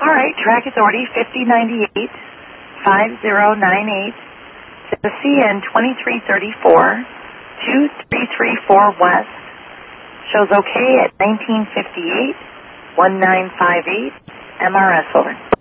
All right, track authority 5098, 5098, to the CN 2334, 2334 West. Shows okay at 1958, 1958, MRS over.